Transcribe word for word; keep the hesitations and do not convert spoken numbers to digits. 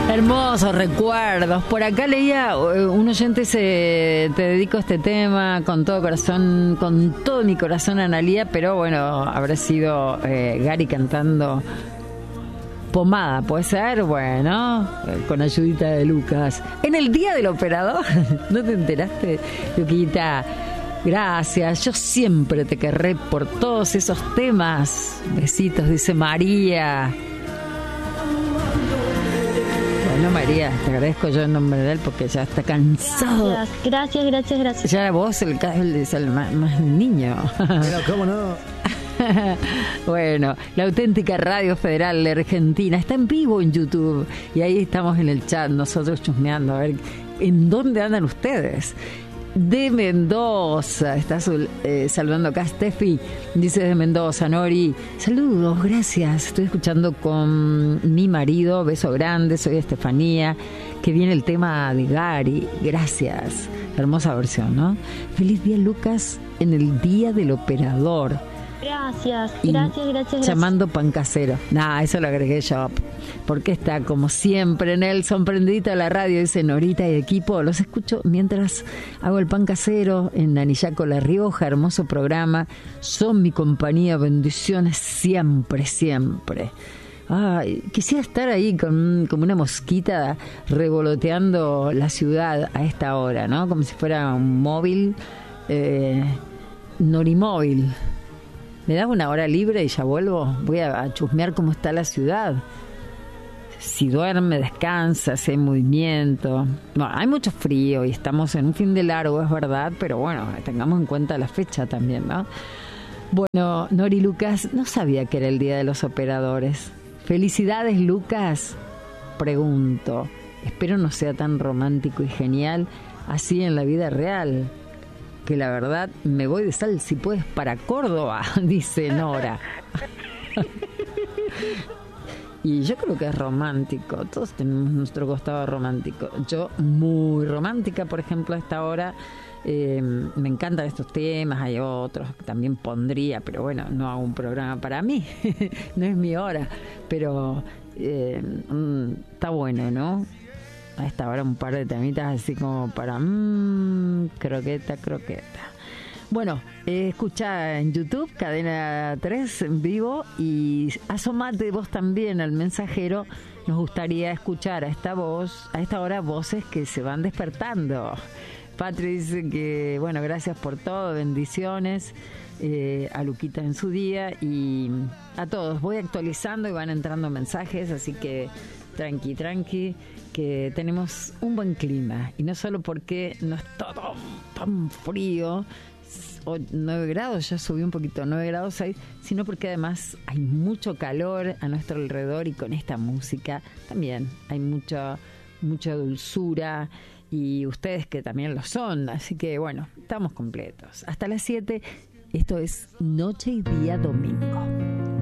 Hermosos recuerdos. Por acá leía un oyente, se te dedico a este tema con todo corazón, con todo mi corazón, Analía, pero bueno, habrá sido eh, Gary cantando Pomada, ¿puede ser? Bueno, con ayudita de Lucas. En el día del operador, ¿no te enteraste, Luquita? Gracias, yo siempre te querré por todos esos temas. Besitos, dice María. Bueno, María, te agradezco yo en nombre de él porque ya está cansado. Gracias, gracias, gracias, gracias. Ya era vos el, el, el, el más, más niño. Pero, ¿cómo no? Bueno, la auténtica Radio Federal de Argentina está en vivo en YouTube y ahí estamos en el chat nosotros chusmeando a ver en dónde andan ustedes. De Mendoza, está eh, saludando acá Steffi, dice de Mendoza, Nori, saludos, gracias, estoy escuchando con mi marido, beso grande, soy Estefanía, que viene el tema de Gary, gracias, hermosa versión, ¿no? Feliz día, Lucas, en el día del operador. Gracias, gracias, gracias, gracias. Llamando pan casero. Nah, eso lo agregué yo. Porque está como siempre Nelson prendidito a la radio, dice Norita y equipo. Los escucho mientras hago el pan casero en Anillaco, La Rioja. Hermoso programa. Son mi compañía. Bendiciones siempre, siempre. Ay, quisiera estar ahí con, como una mosquita revoloteando la ciudad a esta hora, ¿no? Como si fuera un móvil, eh, norimóvil. ¿Me das una hora libre y ya vuelvo? Voy a, a chusmear cómo está la ciudad. Si duerme, descansa, si hay movimiento. Bueno, hay mucho frío y estamos en un fin de largo, es verdad, pero bueno, tengamos en cuenta la fecha también, ¿no? Bueno, Nori Lucas, no sabía que era el Día de los Operadores. Felicidades, Lucas. Pregunto, espero no sea tan romántico y genial así en la vida real. Que la verdad me voy de sal si puedes para Córdoba, dice Nora. Y yo creo que es romántico, todos tenemos nuestro costado romántico. Yo muy romántica, por ejemplo, a esta hora. Eh, me encantan estos temas, hay otros que también pondría, pero bueno, no hago un programa para mí, no es mi hora, pero eh, mm, está bueno, ¿no? A esta hora un par de temitas así como para mmm, croqueta, croqueta. Bueno, eh, escucha en YouTube Cadena tres en vivo y asomate vos también al mensajero. Nos gustaría escuchar a esta voz, a esta hora voces que se van despertando. Patri dice que, bueno, gracias por todo, bendiciones eh, a Luquita en su día y a todos. Voy actualizando y van entrando mensajes, así que tranqui, tranqui, que tenemos un buen clima. Y no solo porque no es todo tan frío, nueve grados, ya subió un poquito, nueve grados ahí, sino porque además hay mucho calor a nuestro alrededor y con esta música también hay mucha, mucha dulzura y ustedes que también lo son, así que bueno, estamos completos. Hasta las siete, esto es Noche y Día Domingo.